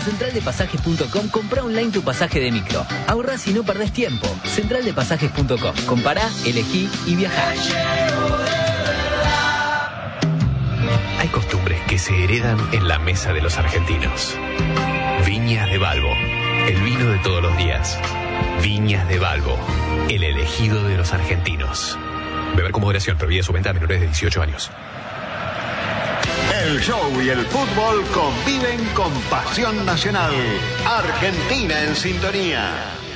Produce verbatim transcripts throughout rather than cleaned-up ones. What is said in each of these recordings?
central de pasajes punto com comprá online tu pasaje de micro. Ahorrás y no perdés tiempo. central de pasajes punto com. Compará, elegí y viajá. Hay costumbres que se heredan en la mesa de los argentinos. Viñas de Balbo, el vino de todos los días. Viñas de Balbo, el elegido de los argentinos. Beber con moderación, prohibida su venta a menores de dieciocho años. El show y el fútbol conviven con pasión nacional. Argentina en sintonía.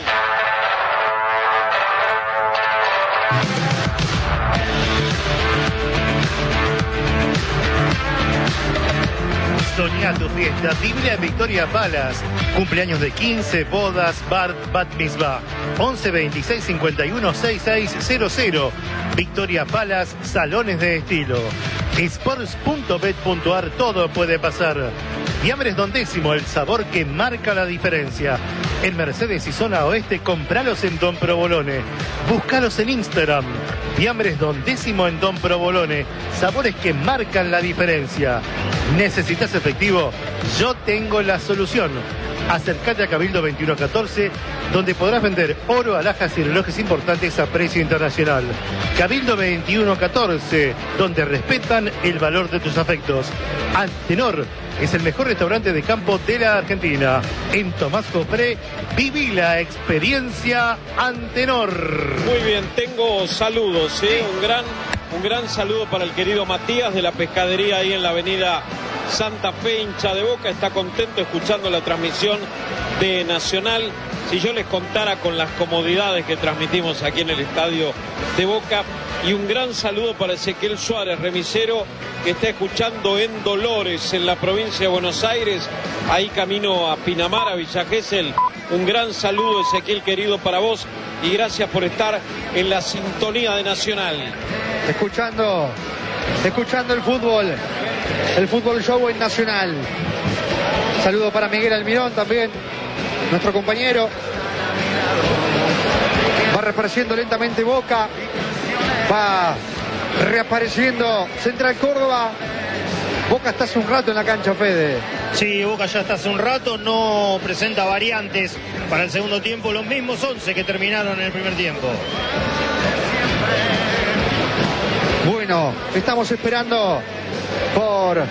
Soñá tu fiesta, vivila en Victoria Palace. Cumpleaños de quince, bodas, bar, bat mitzvah. once veintiséis cincuenta y uno sesenta y seis cero cero. Victoria Palace, salones de estilo. Sports punto bet punto ar, todo puede pasar. Fiambres Don Décimo, el sabor que marca la diferencia. En Mercedes y zona oeste, compralos en Don Provolone. Búscalos en Instagram. Fiambres Don Décimo en Don Provolone. Sabores que marcan la diferencia. ¿Necesitas efectivo? Yo tengo la solución. Acércate a Cabildo veintiuno catorce, donde podrás vender oro, alhajas y relojes importantes a precio internacional. Cabildo veintiuno catorce, donde respetan el valor de tus afectos. Antenor es el mejor restaurante de campo de la Argentina. En Tomás Copré, viví la experiencia Antenor. Muy bien, tengo saludos, ¿eh? Un gran, un gran saludo para el querido Matías de la pescadería ahí en la avenida Santa Fe, hincha de Boca, está contento escuchando la transmisión de Nacional. Si yo les contara con las comodidades que transmitimos aquí en el estadio de Boca. Y un gran saludo para Ezequiel Suárez, remisero, que está escuchando en Dolores, en la provincia de Buenos Aires, ahí camino a Pinamar, a Villa Gesell. Un gran saludo, Ezequiel, querido, para vos, y gracias por estar en la sintonía de Nacional. Escuchando, escuchando el fútbol, el fútbol show en Nacional. Saludo para Miguel Almirón también, nuestro compañero. Va reapareciendo lentamente Boca. Va reapareciendo Central Córdoba. Boca está hace un rato en la cancha, Fede. Sí, Boca ya está hace un rato, no presenta variantes para el segundo tiempo, los mismos once que terminaron en el primer tiempo. Bueno, estamos esperando por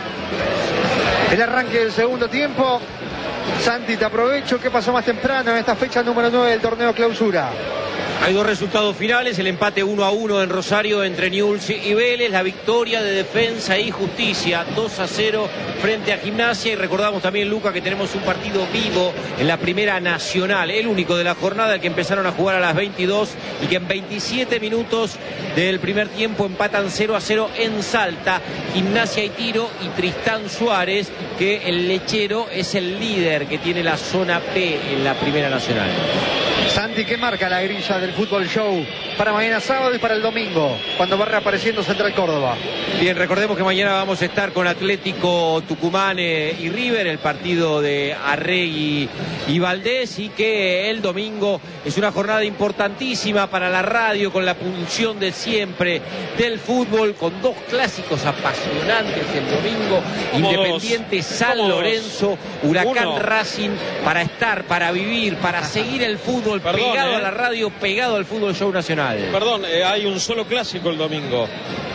el arranque del segundo tiempo. Santi, te aprovecho. ¿Qué pasó más temprano en esta fecha número nueve del torneo Clausura? Hay dos resultados finales, el empate uno a uno en Rosario entre Newell's y Vélez, la victoria de Defensa y Justicia dos a cero frente a Gimnasia. Y recordamos también, Luca, que tenemos un partido vivo en la Primera Nacional, el único de la jornada, el que empezaron a jugar a las veintidós y que en veintisiete minutos del primer tiempo empatan cero a cero en Salta. Gimnasia y Tiro y Tristán Suárez, que el lechero es el líder que tiene la zona P en la Primera Nacional. Santi, ¿qué marca la grilla del fútbol show para mañana sábado y para el domingo, cuando va reapareciendo Central Córdoba? Bien, recordemos que mañana vamos a estar con Atlético Tucumán eh, y River, el partido de Arregui y Valdés, y que el domingo es una jornada importantísima para la radio, con la punción de siempre del fútbol, con dos clásicos apasionantes el domingo, Independiente San Lorenzo, Huracán Uno. Racing, para estar, para vivir, para seguir el fútbol. Perdón, pegado eh. a la radio, pegado al fútbol show nacional. Perdón, eh, hay un solo clásico el domingo.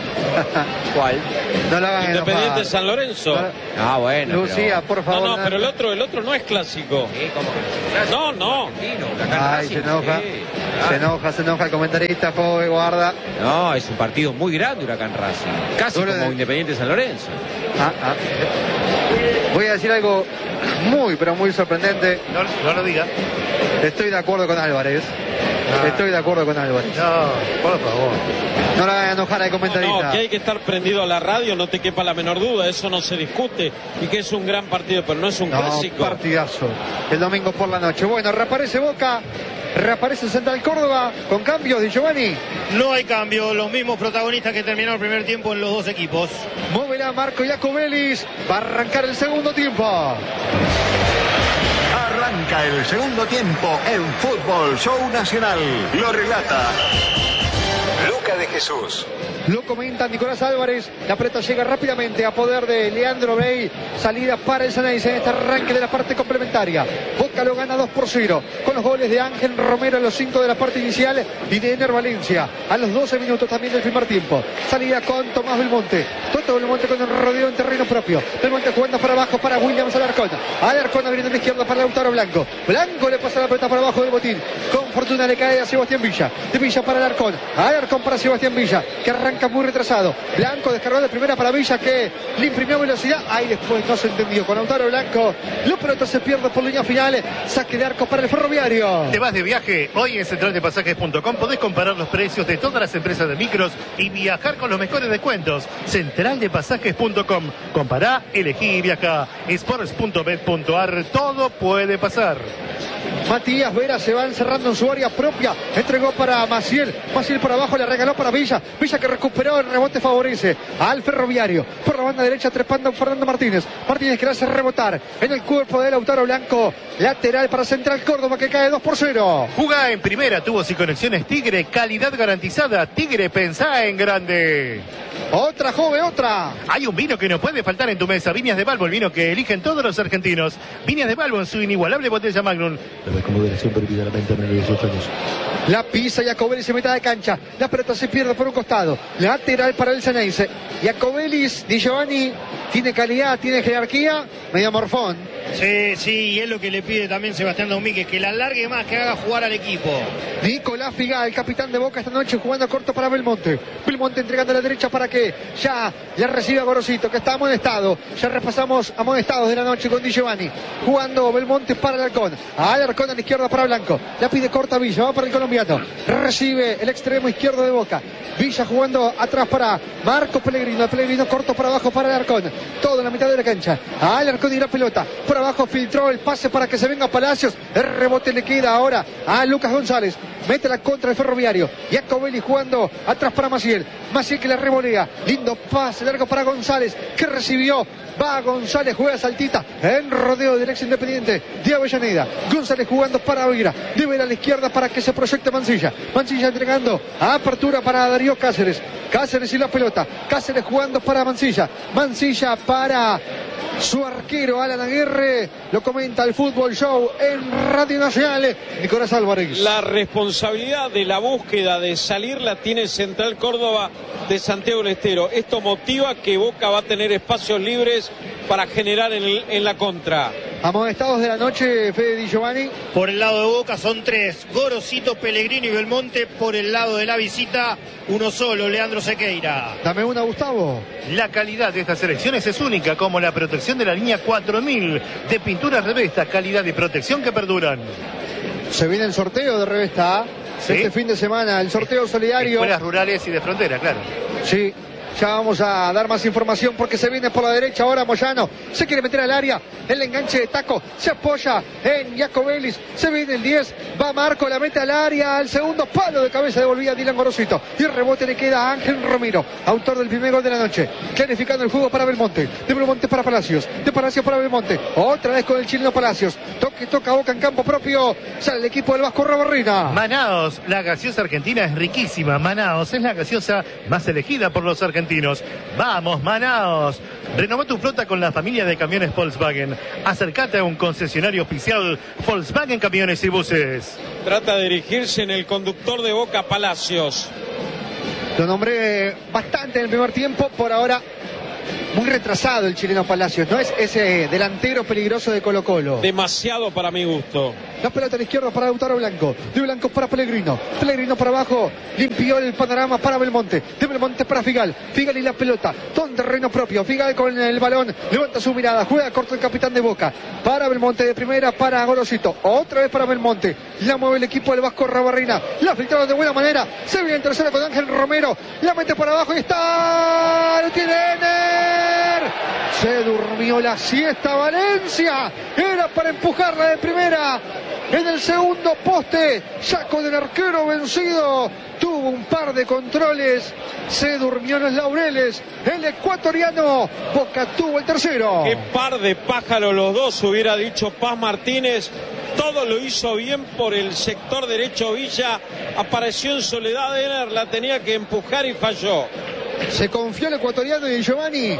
¿Cuál? No lo hagan Independiente enojar. San Lorenzo. Ah, bueno. Lucía, pero... por favor. No, no, pero el otro, el otro no es clásico. Sí, ¿cómo? No, no. Ay, se enoja. Sí, claro. Se enoja, se enoja el comentarista, Fove, guarda. No, es un partido muy grande, Huracán Racing. Casi como de... Independiente San Lorenzo. Ah, ah. Voy a decir algo muy, pero muy sorprendente. No, no lo diga. Estoy de acuerdo con Álvarez. Ah. Estoy de acuerdo con Álvarez. No, por favor. No la hagan enojar al comentarista. No, no, que hay que estar prendido a la radio, no te quepa la menor duda, eso no se discute. Y que es un gran partido, pero no es un no, clásico. Partidazo. El domingo por la noche. Bueno, reaparece Boca, reaparece Central Córdoba, con cambios de Giovanni. No hay cambio, los mismos protagonistas que terminaron el primer tiempo en los dos equipos. Móvela Marco Iacobelis, va a arrancar el segundo tiempo. Arranca el segundo tiempo en Fútbol Show Nacional. Lo relata Luca de Jesús. Lo comenta Nicolás Álvarez. La pelota llega rápidamente a poder de Leandro Bray. Salida para el Xeneize en este arranque de la parte complementaria. Boca lo gana dos por cero con los goles de Ángel Romero a los cinco de la parte inicial y de Ener Valencia a los doce minutos también del primer tiempo. Salida con Tomás Belmonte. Toto Belmonte con el rodeo en terreno propio. Belmonte jugando para abajo para Williams Alarcón. Alarcón abriendo a la izquierda para Lautaro Blanco. Blanco le pasa la pelota para abajo del botín. Con fortuna le cae a Sebastián Villa. De Villa para Alarcón. Alarcón para Sebastián Villa, que arranca muy retrasado. Blanco descargó de primera para Villa, que le imprimió velocidad. Ahí después no se entendió. Con Lautaro Blanco, la pelota se pierde por línea final. Saque de arco para el Ferroviario. ¿Te vas de viaje? Hoy en central de pasajes punto com podés comparar los precios de todas las empresas de micros y viajar con los mejores descuentos. central de pasajes punto com. Compará, elegí y viaja. sports punto bet punto ar. Todo puede pasar. Matías Vera se va encerrando en su área propia. Entregó para Maciel. Maciel por abajo le regaló para Villa. Villa que recuperó el rebote, favorece al Ferroviario. Por la banda derecha trepando Fernando Martínez. Martínez que le hace rebotar en el cuerpo de Lautaro Blanco. Lateral para Central Córdoba, que cae dos por cero. Jugá en primera, tubos y conexiones Tigre. Calidad garantizada. Tigre, pensá en grande. Otra, joven, otra. Hay un vino que no puede faltar en tu mesa. Viñas de Balbo, el vino que eligen todos los argentinos. Viñas de Balbo en su inigualable botella Magnum. Con moderación permitida la venta menor de dieciocho años. La pisa Iacobelis en mitad de cancha. La pelota se pierde por un costado. Lateral para el Xeneize. Iacobelis, Di Giovanni, tiene calidad, tiene jerarquía. Medio morfón. Sí, sí, y es lo que le pide también Sebastián Domínguez, que la alargue más, que haga jugar al equipo. Nicolás Figal, el capitán de Boca esta noche, jugando corto para Belmonte. Belmonte entregando a la derecha para que ya le reciba Gorosito, que está amonestado. Ya repasamos amonestados de la noche con Di Giovanni. Jugando Belmonte para Alarcón. Alarcón a la izquierda para Blanco. La pide corta Villa, va para el colombiano. Recibe el extremo izquierdo de Boca. Villa jugando atrás para Marco Pellegrino. Pellegrino corto para abajo para Alarcón. Todo en la mitad de la cancha. Alarcón y la pelota. Por abajo filtró el pase para que se venga Palacios. El rebote le queda ahora a Lucas González. Mete la contra el Ferroviario. Iacovelli jugando atrás para Maciel. Maciel que la revolea. Lindo pase largo para González, que recibió. Va González, juega saltita en rodeo del ex Independiente de Avellaneda. González jugando para Vera. De Vera a la izquierda para que se proyecte Mancilla. Mancilla entregando a apertura para Darío Cáceres. Cáceres y la pelota. Cáceres jugando para Mancilla. Mancilla para su arquero Alan Aguirre. Lo comenta el Fútbol Show en Radio Nacional. Nicolás Álvarez. La responsabilidad de la búsqueda de salir la tiene Central Córdoba de Santiago del Estero. Esto motiva que Boca va a tener espacios libres para generar en, el, en la contra. Amonestados de la noche, Fede Di Giovanni. Por el lado de Boca son tres: Gorosito, Pellegrino y Belmonte. Por el lado de la visita, uno solo, Leandro Sequeira. Dame una, Gustavo. La calidad de estas selecciones es única, como la protección de la línea cuatro mil de pinturas Revesta, calidad y protección que perduran. Se viene el sorteo de Revesta A. ¿Sí? Este fin de semana, el sorteo solidario. Escuelas rurales y de frontera, claro. Sí. Ya vamos a dar más información porque se viene por la derecha ahora Moyano. Se quiere meter al área. El enganche de Taco. Se apoya en Iacobelis. Se viene el diez. Va Marco. La mete al área. Al segundo palo de cabeza devolvía Dylan Gorosito. Y el rebote le queda a Ángel Romero, autor del primer gol de la noche. Clarificando el juego para Belmonte. De Belmonte para Palacios. De Palacios para Belmonte. Otra vez con el chileno Palacios. Toque, toca Boca en campo propio. Sale el equipo del Vasco Rabarrina. Manaos. La gaseosa argentina es riquísima. Manaos es la gaseosa más elegida por los argentinos. Vamos, Manaos. Renová tu flota con la familia de camiones Volkswagen. Acércate a un concesionario oficial Volkswagen Camiones y Buses. Trata de dirigirse en el conductor de Boca, Palacios. Lo nombré bastante en el primer tiempo. Por ahora muy retrasado el chileno Palacios. No es ese delantero peligroso de Colo Colo. Demasiado para mi gusto. La pelota a la izquierda para Lautaro Blanco. De Blanco para Pellegrino. Pellegrino para abajo. Limpió el panorama para Belmonte. De Belmonte para Figal. Figal y la pelota. Todo en terreno propio. Figal con el balón. Levanta su mirada. Juega corto el capitán de Boca. Para Belmonte de primera. Para Gorosito. Otra vez para Belmonte. La mueve el equipo del Vasco Rabarrina. La filtraron de buena manera. Se viene en tercera con Ángel Romero. La mete por abajo y está. ¡Lo tiene Ener! Se durmió la siesta Valencia. Era para empujarla de primera. En el segundo poste, ya con el arquero vencido, tuvo un par de controles, se durmió en los laureles, el ecuatoriano. Boca tuvo el tercero. Qué par de pájaros los dos, hubiera dicho Paz Martínez. Todo lo hizo bien por el sector derecho Villa. Apareció en soledad Ener, la tenía que empujar y falló. Se confió el ecuatoriano de Giovanni.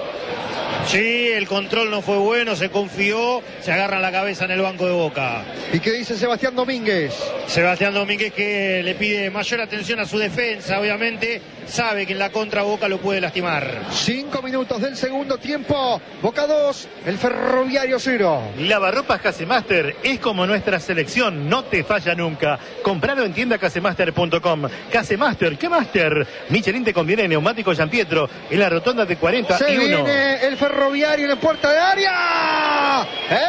Sí, el control no fue bueno, se confió, se agarra la cabeza en el banco de Boca. ¿Y qué dice Sebastián Domínguez? Sebastián Domínguez que le pide mayor atención a su defensa, obviamente, sabe que en la contra Boca lo puede lastimar. Cinco minutos del segundo tiempo, Boca dos, el Ferroviario cero. Lavarropas Casemaster es como nuestra selección, no te falla nunca. Compralo en tienda casemaster punto com. Casemaster, ¿qué Master? Michelin te conviene neumático Gianpietro en la rotonda de cuarenta Se y uno. viene el Ferroviario en la puerta de área.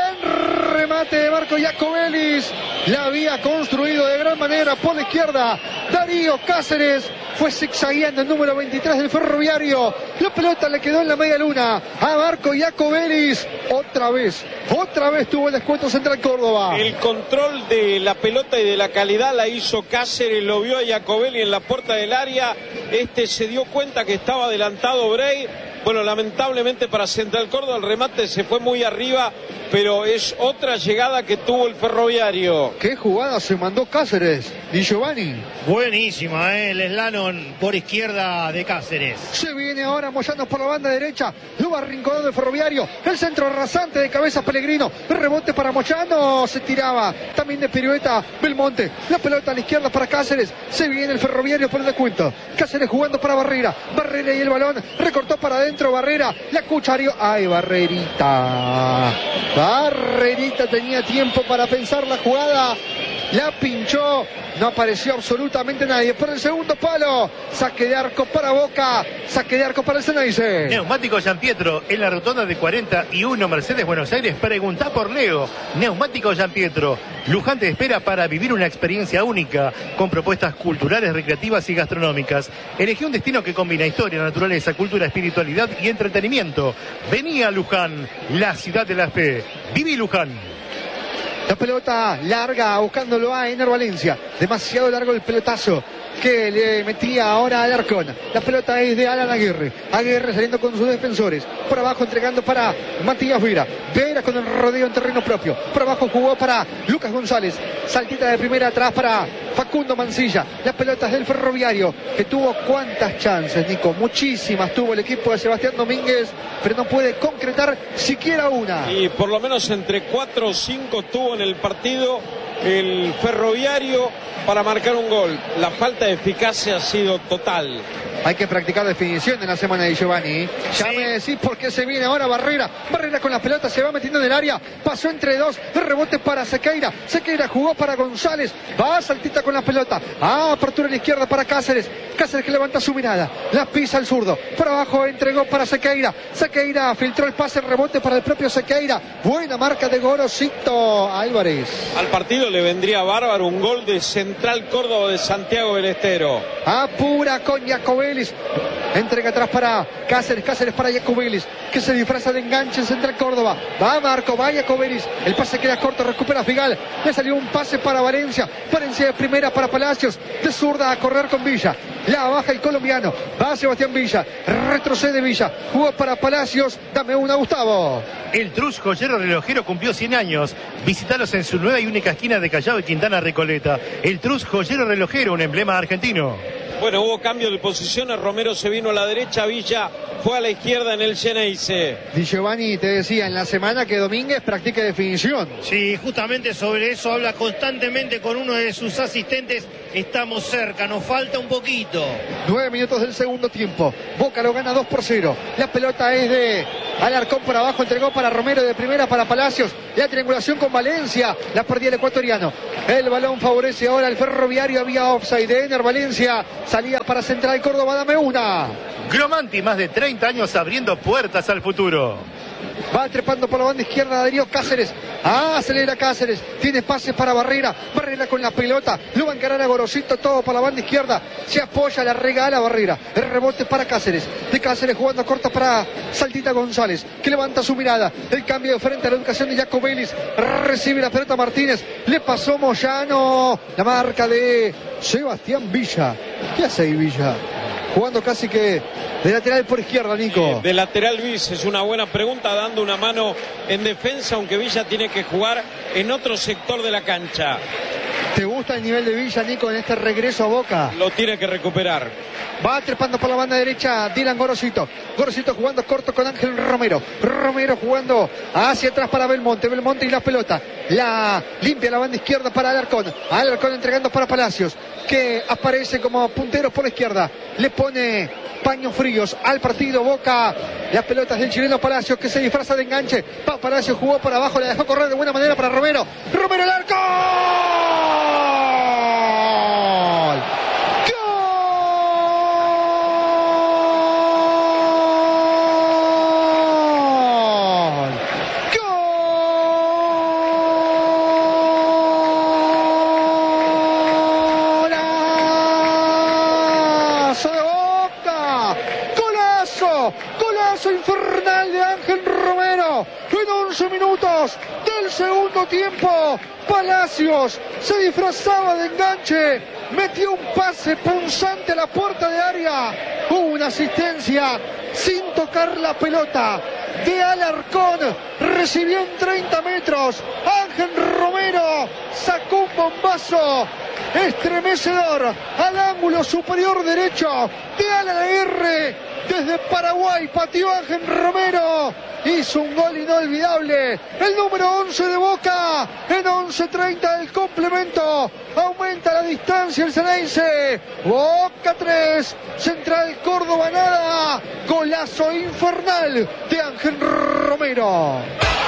El remate de Marco Jacobelis. La había construido de gran manera por la izquierda. Darío Cáceres fue zigzagueando el número veintitrés del Ferroviario. La pelota le quedó en la media luna a Marco Jacobelis. Otra vez, otra vez tuvo el descuento Central Córdoba. El control de la pelota y de la calidad la hizo Cáceres, lo vio a Jacobelli en la puerta del área. Este se dio cuenta que estaba adelantado Bray. Bueno, lamentablemente para Central Córdoba el remate se fue muy arriba, pero es otra llegada que tuvo el Ferroviario. ¿Qué jugada se mandó Cáceres y Giovanni? Buenísima, ¿eh? El slalom por izquierda de Cáceres. Se viene ahora Moyano por la banda derecha. Lo va arrinconando el Ferroviario. El centro rasante de cabeza Pellegrino. El rebote para Moyano. Se tiraba. También de pirueta Belmonte. La pelota a la izquierda para Cáceres. Se viene el Ferroviario por el descuento. Cáceres jugando para Barrera. Barrera y el balón. Recortó para adentro Barrera. La cucharió. ¡Ay, Barrerita! Barrerita tenía tiempo para pensar la jugada. La pinchó. No apareció absolutamente nadie. Por el segundo palo. Saque de arco para Boca. Saque de arco para el Ceneice. Neumático Gianpietro en la rotonda de cuarenta y uno Mercedes Buenos Aires. Preguntá por Leo. Neumático Gianpietro. Luján te espera para vivir una experiencia única con propuestas culturales, recreativas y gastronómicas. Elegí un destino que combina historia, naturaleza, cultura, espiritualidad y entretenimiento. Vení a Luján, la ciudad de la fe. Viví Luján. La pelota larga buscándolo a Ener Valencia. Demasiado largo el pelotazo que le metía ahora al Alarcón. La pelota es de Alan Aguirre. Aguirre saliendo con sus defensores. Por abajo entregando para Matías Vera. Vera con el rodeo en terreno propio. Por abajo jugó para Lucas González. Saltita de primera atrás para Facundo Mancilla. Las pelotas del Ferroviario que tuvo cuántas chances, Nico. Muchísimas tuvo el equipo de Sebastián Domínguez, pero no puede concretar siquiera una. Y por lo menos entre cuatro o cinco tuvo en el partido el Ferroviario para marcar un gol. La falta de eficacia ha sido total. Hay que practicar definición en la semana de Giovanni. Ya sí. Me decís por qué se viene ahora Barrera. Barrera con la pelota, se va metiendo en el área. Pasó entre dos. El rebote para Sequeira. Sequeira jugó para González. Va saltita con la pelota. Ah, apertura a la izquierda para Cáceres. Cáceres que levanta su mirada. La pisa el zurdo. Por abajo entregó para Sequeira. Sequeira filtró el pase, el rebote para el propio Sequeira. Buena marca de Gorosito Álvarez. Al partido le vendría bárbaro un gol de Central Córdoba de Santiago del Estero. Apura con Jacobelis. Entrega atrás para Cáceres. Cáceres para Jacobelis, que se disfraza de enganche en Central Córdoba. Va Marco, va Jacobelis. El pase queda corto, recupera Figal. Le salió un pase para Valencia. Valencia de primera para Palacios. De zurda a correr con Villa. La baja el colombiano. Va Sebastián Villa. Retrocede Villa. Jugó para Palacios. Dame una, Gustavo. El Trus Joyero Relojero cumplió cien años. Visítalos en su nueva y única esquina de Callao y Quintana Recoleta. El Trus Joyero Relojero, un emblema argentino. Bueno, hubo cambio de posiciones. Romero se vino a la derecha, Villa fue a la izquierda en el Ceneice. Di Giovanni te decía en la semana que Domínguez practique definición. Sí, justamente sobre eso habla constantemente con uno de sus asistentes. Estamos cerca, nos falta un poquito. Nueve minutos del segundo tiempo. Boca lo gana dos por cero. La pelota es de Alarcón por abajo, entregó para Romero de primera para Palacios. La triangulación con Valencia, la perdía el ecuatoriano. El balón favorece ahora al Ferroviario. Había offside de Ener Valencia. Salía para Central Córdoba, dame una. Gromanti, más de treinta años abriendo puertas al futuro. Va trepando por la banda izquierda Darío Cáceres. Ah, acelera Cáceres. Tiene pases para Barrera. Barrera con la pelota. Lo va a encarar a Gorosito. Todo por la banda izquierda. Se apoya, la regala Barrera. El rebote para Cáceres. De Cáceres jugando corta para Saltita González, que levanta su mirada. El cambio de frente a la educación de Jacobelis. Recibe la pelota Martínez. Le pasó Moyano. La marca de Sebastián Villa. ¿Qué hace ahí Villa? jugando casi que de lateral por izquierda, Nico. Eh, de lateral bis, es una buena pregunta, dando una mano en defensa, aunque Villa tiene que jugar en otro sector de la cancha. ¿Te gusta el nivel de Villa, Nico, en este regreso a Boca? Lo tiene que recuperar. Va trepando por la banda derecha Dylan Gorosito. Gorosito jugando corto con Ángel Romero. Romero jugando hacia atrás para Belmonte. Belmonte y la pelota. La limpia la banda izquierda para Alarcón. Alarcón entregando para Palacios, que aparece como puntero por la izquierda. Le pone paños fríos al partido Boca. Las pelotas del chileno Palacios, que se disfraza de enganche. Pa Palacios jugó por abajo, la dejó correr de buena manera para Romero. Romero al arco. Infernal de Ángel Romero en once minutos del segundo tiempo. Palacios se disfrazaba de enganche, metió un pase punzante a la puerta de área, hubo una asistencia sin tocar la pelota de Alarcón, recibió en treinta metros. Ángel Romero sacó un bombazo estremecedor al ángulo superior derecho de Alan Aguirre. Desde Paraguay pateó Ángel Romero, hizo un gol inolvidable, el número once de Boca, en once treinta del complemento, aumenta la distancia el Ceneice. Boca tres, Central Córdoba nada, golazo infernal de Ángel Romero.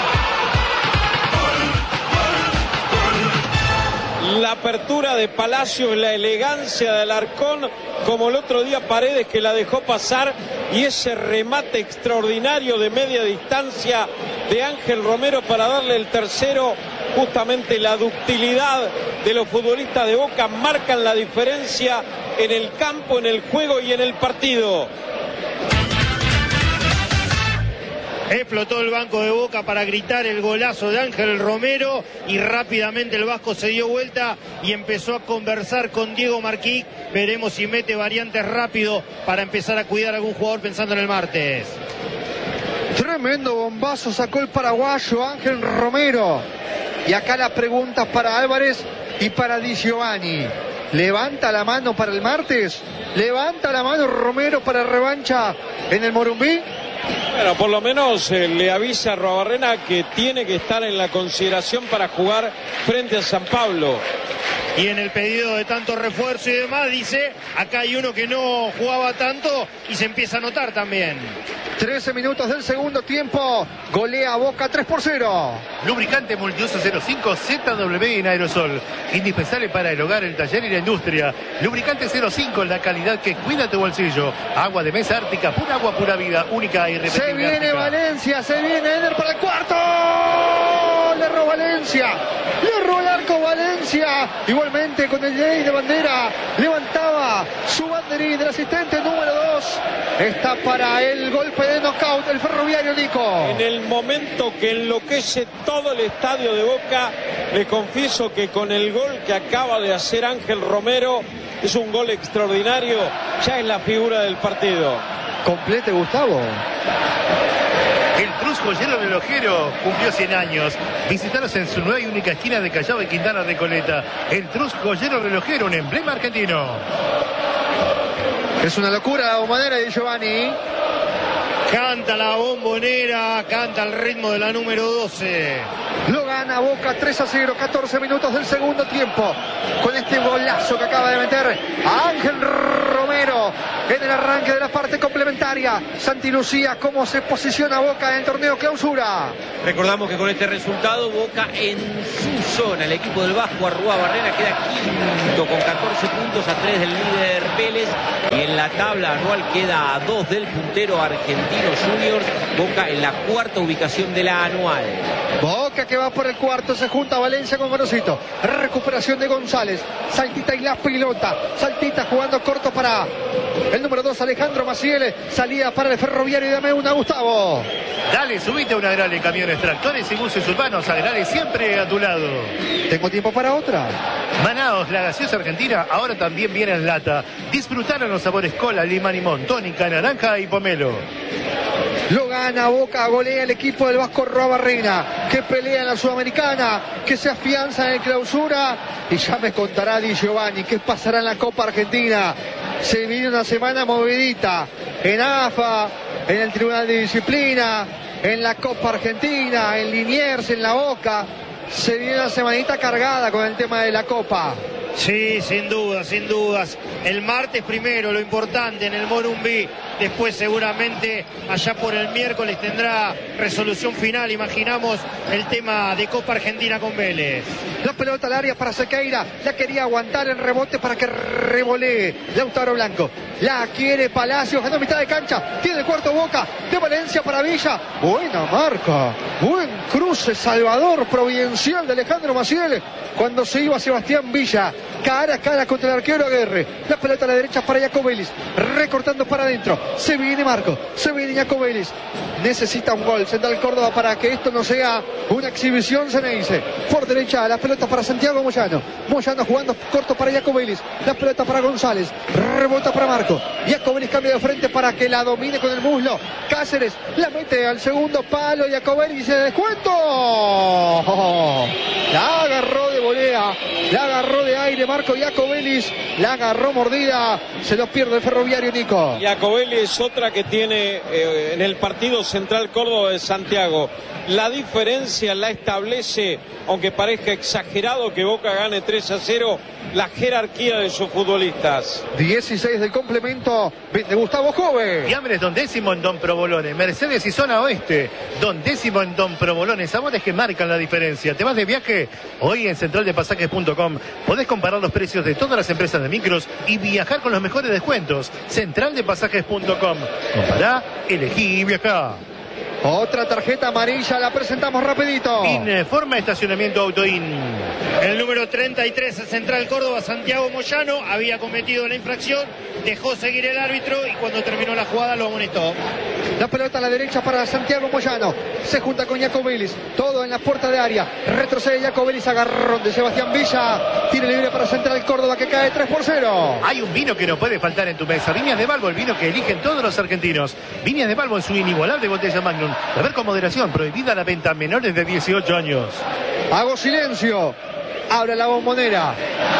La apertura de Palacios, la elegancia de Alarcón, como el otro día Paredes, que la dejó pasar, y ese remate extraordinario de media distancia de Ángel Romero para darle el tercero. Justamente la ductilidad de los futbolistas de Boca marcan la diferencia en el campo, en el juego y en el partido. Explotó el banco de Boca para gritar el golazo de Ángel Romero y rápidamente el vasco se dio vuelta y empezó a conversar con Diego Marquí. Veremos si mete variantes rápido para empezar a cuidar a algún jugador pensando en el martes. Tremendo bombazo sacó el paraguayo Ángel Romero. Y acá las preguntas para Álvarez y para Di Giovanni. ¿Levanta la mano para el martes? ¿Levanta la mano Romero para revancha en el Morumbí? Bueno, por lo menos eh, le avisa a Arruabarrena que tiene que estar en la consideración para jugar frente a San Pablo. Y en el pedido de tanto refuerzo y demás, dice, acá hay uno que no jugaba tanto y se empieza a notar también. trece minutos del segundo tiempo, golea Boca tres por cero. Lubricante multiuso cero cinco Z W en aerosol, indispensable para el hogar, el taller y la industria. Lubricante cero cinco, la calidad que cuida tu bolsillo. Agua de mesa ártica, pura agua, pura vida, única e irrepetible. Se viene Ártica. Valencia, se viene Eder para el cuarto. Le erró Valencia, le erró el arco Valencia. Igualmente con el ley de bandera, levantaba su banderín del asistente número dos. Está para el golpe de knockout el Ferroviario, Nico. En el momento que enloquece todo el estadio de Boca, le confieso que con el gol que acaba de hacer Ángel Romero, es un gol extraordinario, ya es la figura del partido. Complete, Gustavo. El Trus Joyero Relojero cumplió cien años. Visítanos en su nueva y única esquina de Callao y Quintana Recoleta. El Trus Joyero Relojero, un emblema argentino. Es una locura la bombonera de Giovanni. Canta la bombonera, canta el ritmo de la número doce. Lo gana Boca tres a cero, catorce minutos del segundo tiempo. Con este golazo que acaba de meter Ángel Romero en el arranque de la parte complementaria. Santi Lucía, ¿cómo se posiciona Boca en el torneo clausura? Recordamos que con este resultado Boca en su zona, el equipo del Vasco Arruabarrena queda quinto con catorce puntos a tres del líder Vélez, y en la tabla anual queda a dos del puntero Argentino Juniors. Boca en la cuarta ubicación de la anual. Boca Boca que va por el cuarto, se junta Valencia con Gorosito. Recuperación de González. Saltita y la pelota. Saltita jugando corto para el número dos, Alejandro Maciel. Salida para el Ferroviario y dame una, Gustavo. Dale, subite a una Agrale Camiones, Tractores y Buses Urbanos. Agrale siempre a tu lado. ¿Tengo tiempo para otra? Manaos, la gaseosa argentina, ahora también viene en lata. Disfrutaron los sabores cola, lima, limón, tónica, naranja y pomelo. Lo gana Boca, golea el equipo del Vasco Robarrena, que pelea en la Sudamericana, que se afianza en el Clausura. Y ya me contará Di Giovanni qué pasará en la Copa Argentina. Se viene una semana movidita en A F A, en el Tribunal de Disciplina, en la Copa Argentina, en Liniers, en la Boca. Se viene una semanita cargada con el tema de la Copa. Sí, sin dudas, sin dudas. El martes primero, lo importante en el Morumbí. Después seguramente allá por el miércoles tendrá resolución final. Imaginamos el tema de Copa Argentina con Vélez. La pelota al área para Sequeira. La quería aguantar en rebote para que revolee Lautaro Blanco. La quiere Palacios, ganó mitad de cancha. Tiene el cuarto Boca de Valencia para Villa. Buena marca. Buen cruce Salvador providencial de Alejandro Maciel. Cuando se iba Sebastián Villa. Cara a cara contra el arquero Aguirre. La pelota a la derecha para Jacobelis. Recortando para adentro. Se viene Marco. Se viene Jacobelis. Necesita un gol Central Córdoba para que esto no sea una exhibición Ceneice. Por derecha la pelota para Santiago Moyano. Moyano jugando corto para Jacobelis. La pelota para González. Rebota para Marco. Jacobelis cambia de frente para que la domine con el muslo. Cáceres la mete al segundo palo. Jacobelis se descuento. Oh, la agarró de volea. La agarró de aire Marco Jacobelis. La agarró mordida. Se lo pierde el Ferroviario, Nico. Jacobelis es otra que tiene eh, en el partido Central Córdoba de Santiago. La diferencia la establece, aunque parezca exagerado que Boca gane tres a cero, la jerarquía de sus futbolistas. dieciséis del complemento de Gustavo Jove. Fiambres Don Décimo en Don Provolone. Mercedes y Zona Oeste. Don Décimo en Don Provolone. Sabores que marcan la diferencia. ¿Te vas de viaje? Hoy en central de pasajes punto com podés comparar los precios de todas las empresas de micros y viajar con los mejores descuentos. central de pasajes punto com. Compará, elegí y viajá. Otra tarjeta amarilla, la presentamos rapidito. Informa estacionamiento Autoin. El número treinta y tres, Central Córdoba, Santiago Moyano, había cometido la infracción, dejó seguir el árbitro y cuando terminó la jugada lo amonestó. La pelota a la derecha para Santiago Moyano. Se junta con Jacobelis. Todo en la puerta de área. Retrocede Jacobelis, agarrón de Sebastián Villa. Tiro libre para Central Córdoba que cae tres por cero. Hay un vino que no puede faltar en tu mesa. Viñas de Balbo, el vino que eligen todos los argentinos. Viñas de Balbo en su inigualable botella Magnum. A ver con moderación, prohibida la venta a menores de dieciocho años. Hago silencio. Abre la bombonera.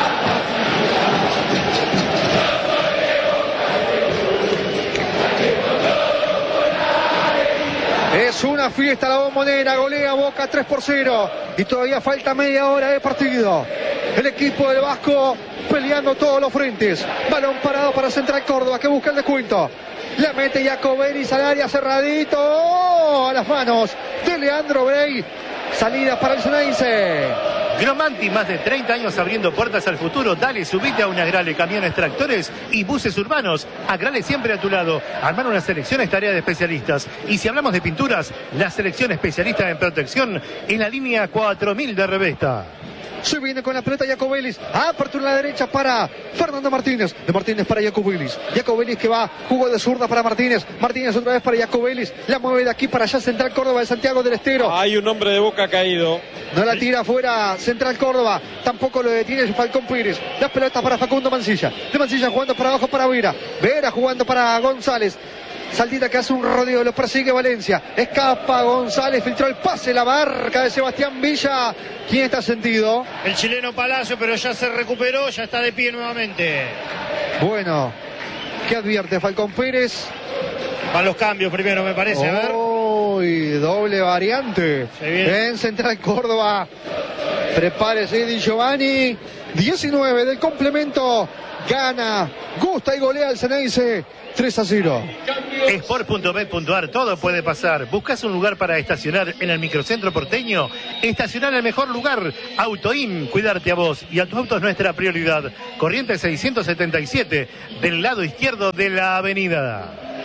Es una fiesta la bombonera, golea Boca tres por cero y todavía falta media hora de partido. El equipo del Vasco peleando todos los frentes. Balón parado para Central Córdoba que busca el descuento. La mete Jacobelis al área cerradito. ¡Oh! A las manos de Leandro Brey. Salida para el Ceneice. Gromanti, más de treinta años abriendo puertas al futuro. Dale, subite a una Agrale, camiones, tractores y buses urbanos. Agrale siempre a tu lado. Armar una selección es tarea de especialistas. Y si hablamos de pinturas, la selección especialista en protección en la línea cuatro mil de Revesta. Se viene con la pelota Jacobelis. Apertura a la derecha para Fernando Martínez. De Martínez para Jacobelis. Jacobelis que va. Jugó de zurda para Martínez. Martínez otra vez para Jacobelis. La mueve de aquí para allá Central Córdoba de Santiago del Estero. Hay un hombre de Boca caído. No la tira afuera Central Córdoba. Tampoco lo detiene Falcón Pérez. Las pelotas para Facundo Mancilla. De Mancilla jugando para abajo para Vera. Vera jugando para González. Saltita que hace un rodeo, lo persigue Valencia. Escapa González, filtró el pase, la marca de Sebastián Villa. ¿Quién está sentido? El chileno Palacio, pero ya se recuperó, ya está de pie nuevamente. Bueno, ¿qué advierte Falcón Pérez? Van los cambios primero, me parece, a ver. Uy, doble variante. En Central Córdoba. Prepárese Di Giovanni. diecinueve del complemento. Gana, gusta y golea el Ceneice. tres a cero. Sport punto bet punto ar, todo puede pasar. ¿Buscas un lugar para estacionar en el microcentro porteño? Estacionar en el mejor lugar. Autoin, cuidarte a vos y a tu auto es nuestra prioridad. Corriente seiscientos setenta y siete, del lado izquierdo de la avenida.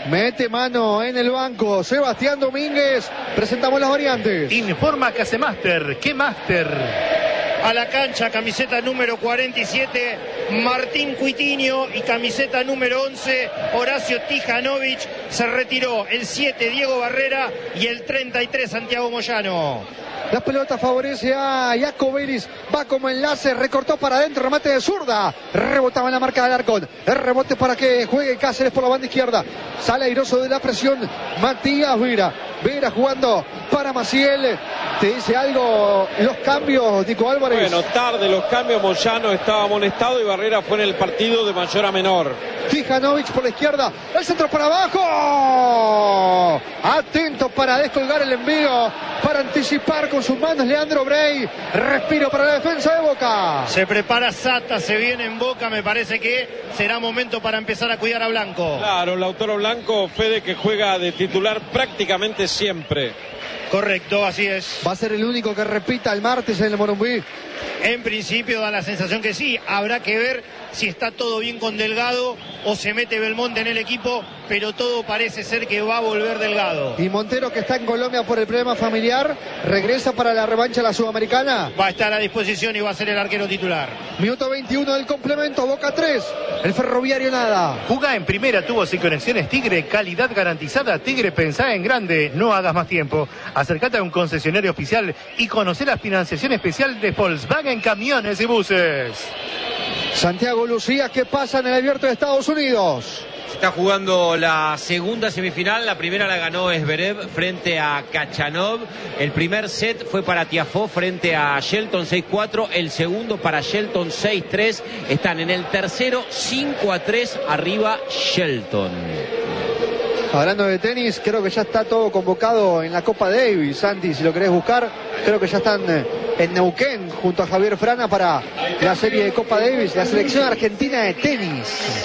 Mete mano en el banco Sebastián Domínguez. Presentamos las variantes. Informa Casemaster. ¿Qué Master? A la cancha, camiseta número cuarenta y siete, Martín Cuitiño, y camiseta número once, Horacio Tijanovic. Se retiró el siete, Diego Barrera, y el treinta y tres, Santiago Moyano. La pelota favorece a Jacobelis, va como enlace, recortó para adentro, remate de zurda, rebotaba en la marca del Arcón, el rebote para que juegue Cáceres por la banda izquierda, sale airoso de la presión Matías Vera, Vera jugando para Maciel. ¿Te dice algo los cambios, Nico Álvarez? Bueno, tarde los cambios, Moyano estaba amonestado y Barrera fue en el partido de mayor a menor. Tijanovic por la izquierda, el centro para abajo, atento para descolgar el envío, para anticipar con sus manos Leandro Brey. Respiro para la defensa de Boca. Se prepara Sata, se viene en Boca. Me parece que será momento para empezar a cuidar a Blanco. Claro, Lautaro Blanco, Fede, que juega de titular prácticamente siempre. Correcto, así es. Va a ser el único que repita el martes en el Morumbí. En principio da la sensación que sí. Habrá que ver si está todo bien con Delgado o se mete Belmonte en el equipo, pero todo parece ser que va a volver Delgado. Y Montero, que está en Colombia por el problema familiar, regresa para la revancha a la Sudamericana. Va a estar a disposición y va a ser el arquero titular. Minuto veintiuno del complemento, Boca tres, el Ferroviario nada. Juga en primera, tubos y conexiones Tigre, calidad garantizada. Tigre, pensá en grande, no hagas más tiempo. Acércate a un concesionario oficial y conocer la financiación especial de Volkswagen Camiones y Buses. Santiago Lucía, ¿qué pasa en el Abierto de Estados Unidos? Se está jugando la segunda semifinal. La primera la ganó Zverev frente a Kachanov. El primer set fue para Tiafoe frente a Shelton seis cuatro. El segundo para Shelton seis tres. Están en el tercero cinco a tres arriba Shelton. Hablando de tenis, creo que ya está todo convocado en la Copa Davis, Santi, si lo querés buscar. Creo que ya están en Neuquén junto a Javier Frana para la serie de Copa Davis, la selección argentina de tenis.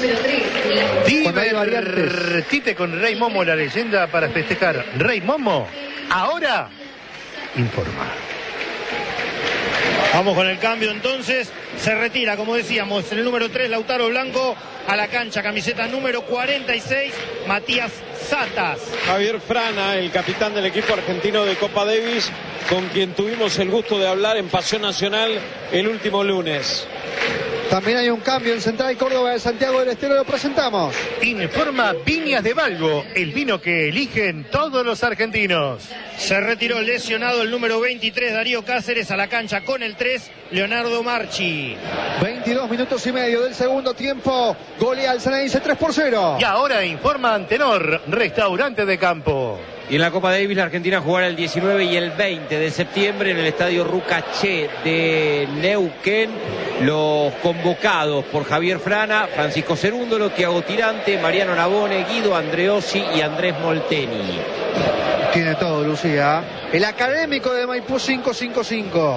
Diver Tite con Rey Momo, la leyenda para festejar. Rey Momo, ahora informa. Vamos con el cambio entonces. Se retira, como decíamos, el número tres, Lautaro Blanco. A la cancha, camiseta número cuarenta y seis, Matías Satas. Javier Frana, el capitán del equipo argentino de Copa Davis, con quien tuvimos el gusto de hablar en Pasión Nacional el último lunes. También hay un cambio en Central Córdoba de Santiago del Estero, lo presentamos. Informa Viñas de Valvo, el vino que eligen todos los argentinos. Se retiró lesionado el número veintitrés, Darío Cáceres. A la cancha con el tres, Leonardo Marchi. veintidós minutos y medio del segundo tiempo. Golea al Ceneice tres por cero. Y ahora informa Antenor, restaurante de campo. Y en la Copa Davis la Argentina jugará el diecinueve y el veinte de septiembre en el estadio Rucaché de Neuquén. Los convocados por Javier Frana, Francisco Cerúndolo, Tiago Tirante, Mariano Navone, Guido Andreossi y Andrés Molteni. Tiene todo, Lucía. El académico de Maipú cinco cinco cinco.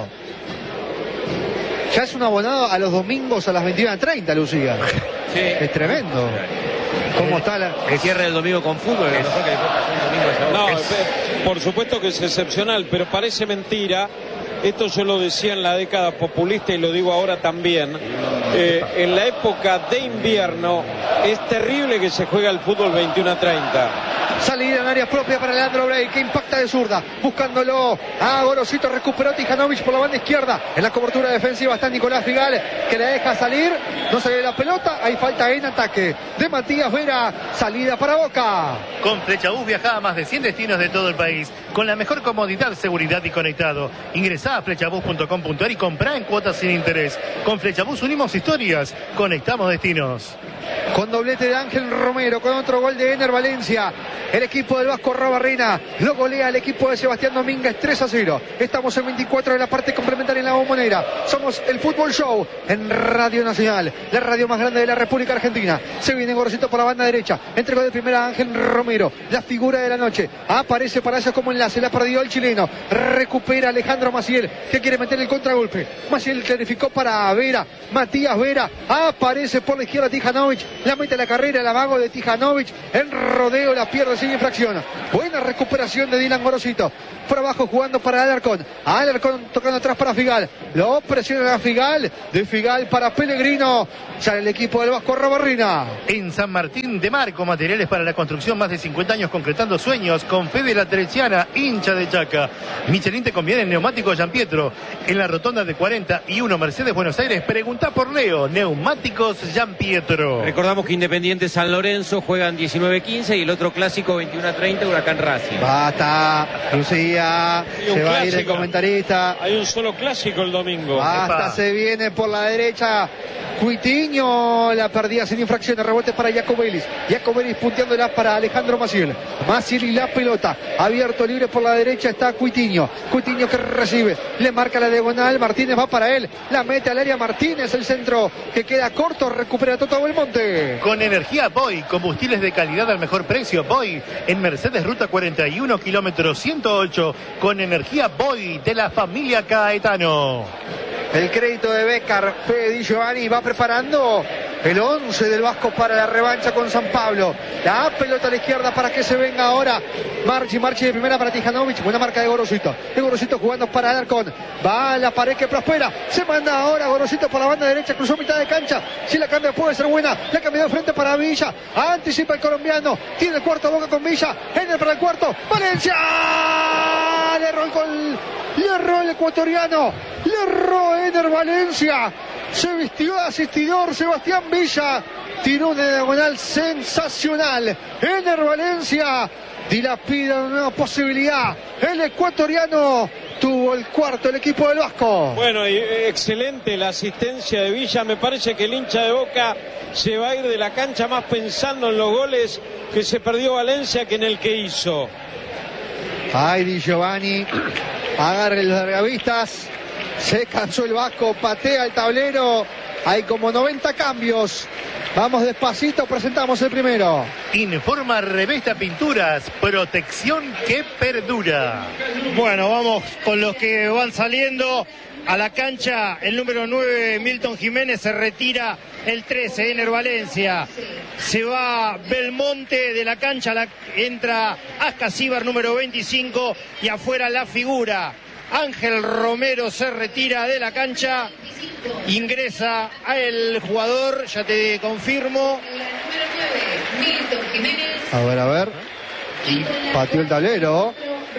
Ya es un abonado a los domingos a las veintiuna treinta, Lucía. Sí. Es tremendo. ¿Cómo está la... El cierre del domingo con fútbol, es... mejor que después pasó un domingo esa hora. No, es... por supuesto que es excepcional, pero parece mentira. Esto yo lo decía en la década populista y lo digo ahora también. Eh, en la época de invierno es terrible que se juega el fútbol veintiuna treinta. Salida en área propia para Leandro Brey, que impacta de zurda, buscándolo a Gorosito, recuperó Tijanovic por la banda izquierda, en la cobertura defensiva está Nicolás Figal, que la deja salir, no sale la pelota, hay falta en ataque de Matías Vera, salida para Boca. Con Flechabús viaja a más de cien destinos de todo el país, con la mejor comodidad, seguridad y conectado. Ingresá a flechabús punto com punto ar y comprá en cuotas sin interés. Con Flechabús unimos historias, conectamos destinos. Con doblete de Ángel Romero, con otro gol de Ener Valencia, el equipo del Vasco Rabarrena lo golea el equipo de Sebastián Domínguez tres a cero. Estamos en veinticuatro de la parte complementaria en la Bombonera. Somos el Fútbol Show en Radio Nacional, la radio más grande de la República Argentina. Se viene Gorosito por la banda derecha, entregó de primera a Ángel Romero, la figura de la noche. Aparece para eso como enlace, la perdió el chileno. Recupera Alejandro Maciel, que quiere meter el contragolpe. Maciel clarificó para Vera, Matías Vera, aparece por la izquierda Tijanovic. la mete a la carrera, la vago de Tijanovic, en rodeo la pierde sin infracción. Buena recuperación de Dylan Gorosito, por abajo jugando para Alarcón, Alarcón tocando atrás para Figal, lo presiona a Figal, de Figal para Pellegrino, sale el equipo del Vasco Arrobarrina. En San Martín de Marco, materiales para la construcción, más de cincuenta años concretando sueños, con Fede La Teresiana, hincha de Chaca. Michelin te conviene en neumáticos Giampietro, en la rotonda de cuarenta y uno Mercedes Buenos Aires, pregunta por Leo, neumáticos Giampietro. Recordamos que Independiente San Lorenzo juegan diecinueve quince y el otro clásico veintiuno treinta, Huracán Racing. Basta, Lucía, se va a ir el comentarista. Hay un solo clásico el domingo. Basta, Epa. se viene por la derecha Cuitiño, la perdida sin infracciones, rebote para Jacobelis, Jacobelis punteándola para Alejandro Maciel, Maciel y la pelota, abierto libre por la derecha está Cuitiño, Cuitiño que recibe, le marca la diagonal, Martínez va para él, la mete al área Martínez, el centro que queda corto, recupera Toto Belmonte. Con energía Boy, combustibles de calidad al mejor precio, Boy, en Mercedes Ruta cuarenta y uno, kilómetro ciento ocho, con energía Boy de la familia Caetano. El crédito de Becar, Fede Di Giovanni va preparando el once del Vasco para la revancha con San Pablo. La pelota a la izquierda para que se venga ahora Marchi, Marchi de primera para Tijanovic, buena marca de Gorosito, de Gorosito jugando para Alarcón, va a la pared que prospera, se manda ahora Gorosito por la banda derecha, cruzó mitad de cancha, si la cambia puede ser buena, la cambia de frente para Villa, anticipa el colombiano, tiene el cuarto Boca con Villa, en el para el cuarto, Valencia, le erró el gol, le erró el ecuatoriano, le erró Ener Valencia, se vistió de asistidor Sebastián Villa, tiró una diagonal sensacional, Ener Valencia dilapida una nueva posibilidad, el ecuatoriano tuvo el cuarto el equipo del Vasco. Bueno, y excelente la asistencia de Villa, me parece que el hincha de Boca se va a ir de la cancha más pensando en los goles que se perdió Valencia que en el que hizo. Ay, Di Giovanni, agarre los largavistas, se cansó el Vasco, patea el tablero, hay como noventa cambios, vamos despacito, presentamos el primero. Informa Revesta Pinturas, protección que perdura. Bueno, vamos con los que van saliendo a la cancha. El número nueve, Milton Jiménez, se retira. El trece, Ener Valencia. Se va Belmonte de la cancha, la, entra Ascasíbar, número veinticinco, y afuera la figura. Ángel Romero se retira de la cancha, ingresa a el jugador, ya te confirmo. A ver, a ver. Pateó el tablero.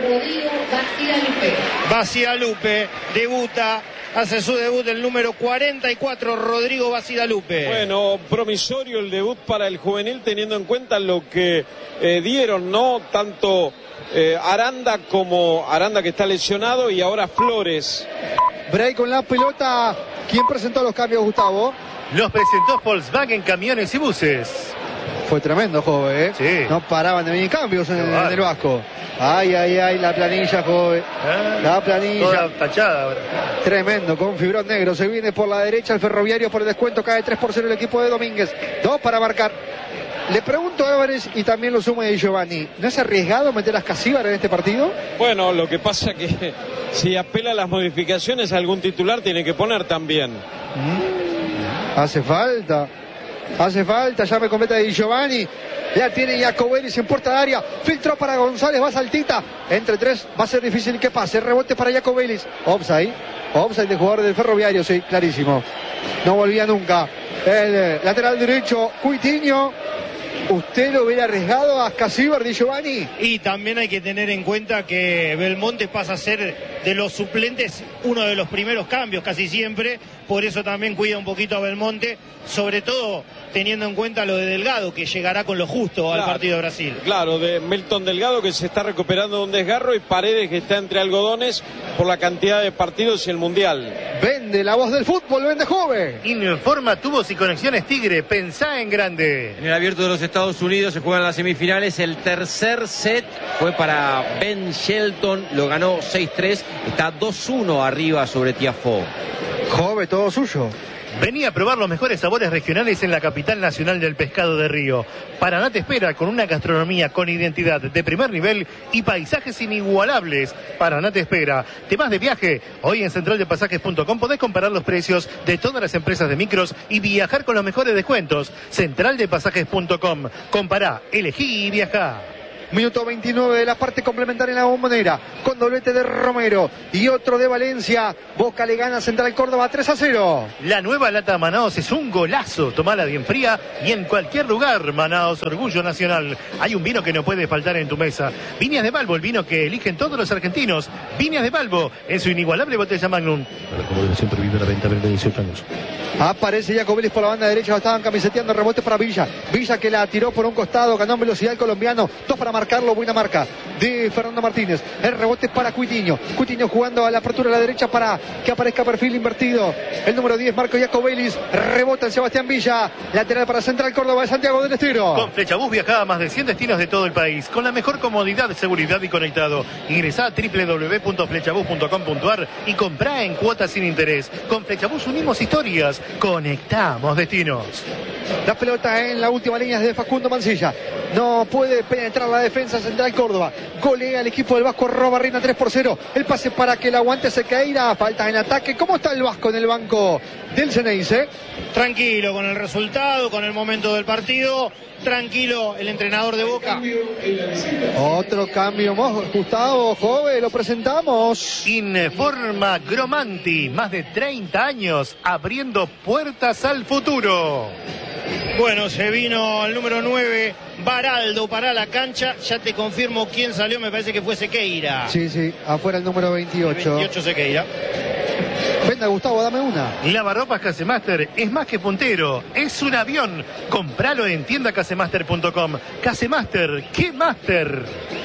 Bacidalupe debuta, hace su debut el número cuarenta y cuatro, Rodrigo Bacidalupe. Bueno, promisorio el debut para el juvenil, teniendo en cuenta lo que eh, dieron, ¿no? Tanto eh, Aranda como Aranda que está lesionado y ahora Flores. Bray con la pelota. ¿Quién presentó los cambios, Gustavo? Los presentó Volkswagen Camiones y Buses. Fue tremendo, joven, ¿eh? Sí. No paraban de venir cambios en, en el Vasco. Ay, ay, ay, la planilla, joven. Ah, la planilla. Toda tachada ahora. Tremendo, con fibrón negro. Se viene por la derecha el Ferroviario por el descuento. Cae tres por cero el equipo de Domínguez. Dos para marcar. Le pregunto a Álvarez y también lo sumo de Giovanni. ¿No es arriesgado meter a Ascasíbar en este partido? Bueno, lo que pasa que si apela a las modificaciones, algún titular tiene que poner también. Mm. Hace falta. Hace falta, ya me completa Di Giovanni. Ya tiene Jacobelis en puerta de área. Filtró para González, va Saltita. Entre tres, va a ser difícil que pase. Rebote para Jacobelis. Offside. Offside de jugador del Ferroviario, sí, clarísimo. No volvía nunca. El eh, lateral derecho, Cuitiño. ¿Usted lo hubiera arriesgado a Ascasíbar, Di Giovanni? Y también hay que tener en cuenta que Belmonte pasa a ser de los suplentes uno de los primeros cambios casi siempre, por eso también cuida un poquito a Belmonte, sobre todo teniendo en cuenta lo de Delgado, que llegará con lo justo Claro, al partido de Brasil. Claro, de Milton Delgado, que se está recuperando de un desgarro, y Paredes, que está entre algodones por la cantidad de partidos y el Mundial. Vende la voz del fútbol, vende joven. Informa Tubos y Conexiones Tigre, pensá en grande. En el Abierto de los Estados Unidos se juegan las semifinales. El tercer set fue para Ben Shelton, lo ganó seis tres, está dos uno arriba sobre Tiafoe. Jove, todo suyo. Vení a probar los mejores sabores regionales en la capital nacional del pescado de río. Paraná te espera con una gastronomía con identidad de primer nivel y paisajes inigualables. Paraná te espera. ¿Temas de viaje? Hoy en central de pasajes punto com podés comparar los precios de todas las empresas de micros y viajar con los mejores descuentos. central de pasajes punto com. Compará, elegí y viajá. Minuto veintinueve de la parte complementaria en la Bombonera, con doblete de Romero y otro de Valencia. Boca le gana a Central Córdoba tres a cero. La nueva lata Manaos es un golazo. Tomala bien fría y en cualquier lugar. Manaos, orgullo nacional. Hay un vino que no puede faltar en tu mesa. Viñas de Balbo, el vino que eligen todos los argentinos. Viñas de Balbo, en su inigualable botella Magnum. Para la moderación prohibida la venta menor de dieciocho años. Aparece Jaco Vélez por la banda derecha, lo estaban camiseteando, rebote para Villa. Villa que la tiró por un costado, ganó en velocidad el colombiano. Dos para marcarlo, buena marca de Fernando Martínez. El rebote para Cuitiño. Cuitiño jugando a la apertura a la derecha para que aparezca perfil invertido. El número diez, Marco Jaco Vélez. Rebota en Sebastián Villa. Lateral para Central Córdoba de Santiago del Estero. Con Flechabús viajá a más de cien destinos de todo el país. Con la mejor comodidad, seguridad y conectado. Ingresá a doble u doble u doble u punto flechabús punto com punto ar y comprá en cuotas sin interés. Con Flechabús unimos historias. Conectamos destinos. La pelota en la última línea es de Facundo Mancilla. No puede penetrar la defensa Central Córdoba. Golea el equipo del Vasco Robarrena tres por cero. El pase para que el aguante Sequeira. Falta en ataque. ¿Cómo está el Vasco en el banco del Ceneice? Tranquilo con el resultado, con el momento del partido. Tranquilo el entrenador de Boca. Otro cambio más, Gustavo, joven, lo presentamos. Informa Gromanti, más de treinta años abriendo puertas al futuro. Bueno, se vino el número nueve, Baraldo, para la cancha. Ya te confirmo quién salió, me parece que fue Sequeira. Sí, sí, afuera el número veintiocho. veintiocho Sequeira. Venga, Gustavo, dame una. Lavarropas Casemaster es más que puntero, es un avión. Compralo en tienda casemaster punto com. Casemaster, ¿qué master?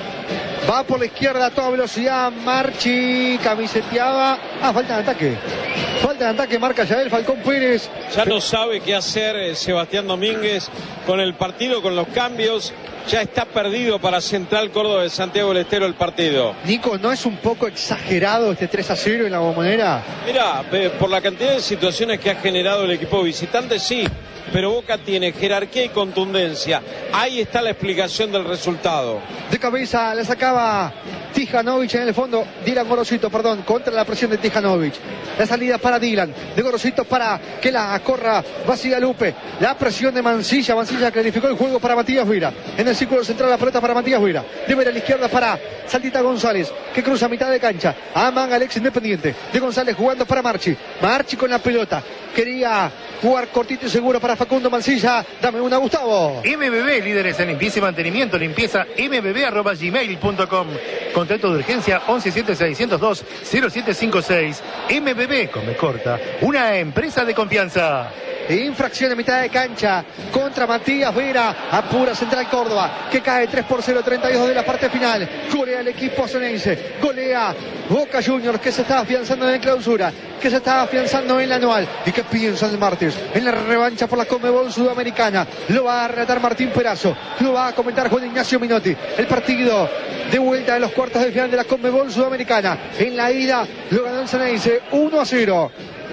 Va por la izquierda a toda velocidad, Marchi, camiseteaba. Ah, falta de ataque. Falta de ataque, marca ya el Falcón Pérez. Ya no sabe qué hacer eh, Sebastián Domínguez con el partido, con los cambios. Ya está perdido para Central Córdoba de Santiago del Estero el partido. Nico, ¿no es un poco exagerado este tres a cero en la Bombonera? Mira, eh, por la cantidad de situaciones que ha generado el equipo visitante, sí. Pero Boca tiene jerarquía y contundencia. Ahí está la explicación del resultado. De cabeza la sacaba Tijanovic en el fondo. Dylan Gorosito, perdón, contra la presión de Tijanovic. La salida para Dylan. De Gorosito para que la corra Vacía Lupe. La presión de Mancilla. Mancilla clarificó el juego para Matías Vira. En el círculo central la pelota para Matías Vira. De Vera a la izquierda para Saldita González, que cruza a mitad de cancha. Aman Alex Independiente. De González jugando para Marchi. Marchi con la pelota. Quería jugar cortito y seguro para Facundo Mancilla. Dame una, Gustavo. M B B, líderes en limpieza y mantenimiento. Limpieza m b b arroba gmail punto com. Contrato de urgencia once siete seiscientos dos cero siete cinco seis. M B B, come corta, una empresa de confianza. Infracción en mitad de cancha contra Matías Vera. Apura Central Córdoba, que cae tres por cero, treinta y dos de la parte final. Golea el equipo ceneice. Golea Boca Juniors, que se está afianzando en la clausura, que se está afianzando en la anual. ¿Y qué piensa el martes? En la revancha por la Conmebol Sudamericana. Lo va a relatar Martín Perazo. Lo va a comentar Juan Ignacio Minotti. El partido de vuelta de los cuartos de final de la Conmebol Sudamericana. En la ida lo ganó el Ceneice uno a cero.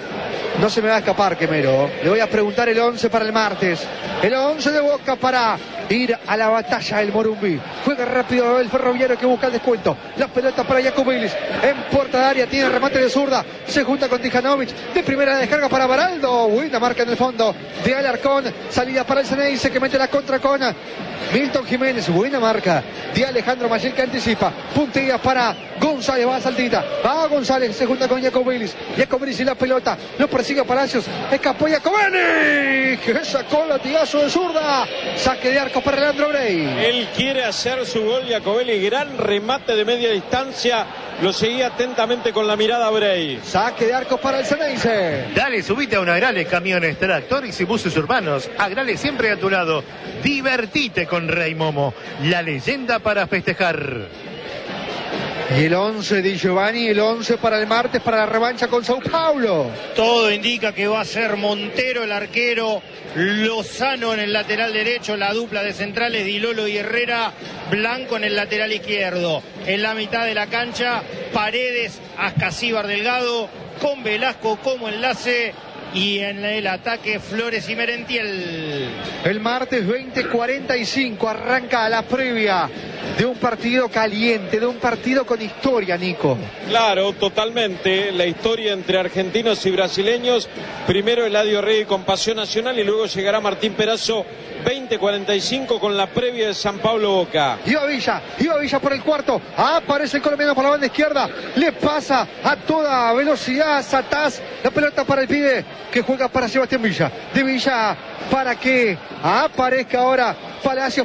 No se me va a escapar, Quemero. Le voy a preguntar el once para el martes. El once de Boca para ir a la batalla del Morumbí. Juega rápido el Ferroviario, que busca el descuento. La pelota para Jaco Vélez. En puerta de área, tiene remate de zurda. Se junta con Tijanovic. De primera descarga para Baraldo. Buena marca en el fondo de Alarcón. Salida para el Ceneice, que mete la contra con Milton Jiménez. Buena marca de Alejandro Mayel, que anticipa. Puntea para González. Va a Saltita. Va a González. Se junta con Jaco Vélez. Jaco Vélez y la pelota. Lo persigue a Palacios. Escapó Jaco Vélez, que sacó latigazo de zurda. Saque de arco para Leandro Brey. Él quiere hacer su gol, Jacobelli. Gran remate de media distancia. Lo seguía atentamente con la mirada Brey. Saque de arco para el Ceneice. Dale, subite a una Agrale, camiones, tractores y buses urbanos. Agrale siempre a tu lado. Divertite con Rey Momo, la leyenda para festejar. Y el once de Giovanni, el once para el martes, para la revancha con Sao Paulo. Todo indica que va a ser Montero el arquero, Lozano en el lateral derecho, la dupla de centrales Dilolo y Herrera, Blanco en el lateral izquierdo. En la mitad de la cancha, Paredes, Ascasíbar Delgado, con Velasco como enlace. Y en el ataque Flores y Merentiel. El martes veinte cuarenta y cinco arranca la previa de un partido caliente, de un partido con historia, Nico. Claro, totalmente. La historia entre argentinos y brasileños. Primero Eladio Rey con Pasión Nacional y luego llegará Martín Perazo. veinte cuarenta y cinco con la previa de San Pablo Boca. Iba Villa, iba Villa por el cuarto. Aparece el colombiano por la banda izquierda. Le pasa a toda velocidad a Sataz. La pelota para el pibe que juega para Sebastián Villa. De Villa para que aparezca ahora Palacios